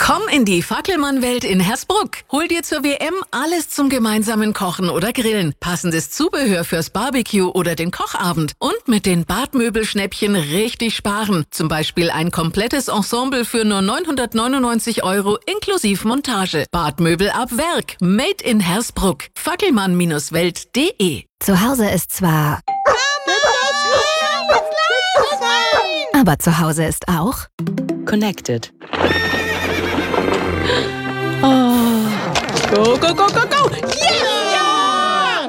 Komm in die Fackelmann-Welt in Hersbruck. Hol dir zur WM alles zum gemeinsamen Kochen oder Grillen. Passendes Zubehör fürs Barbecue oder den Kochabend. Und mit den Badmöbelschnäppchen richtig sparen. Zum Beispiel ein komplettes Ensemble für nur 999 € inklusive Montage. Badmöbel ab Werk. Made in Hersbruck. Fackelmann-welt.de. Zu Hause ist zwar... Aber zu Hause ist auch... Connected. Oh. Go, go, go, go, go! Yeah!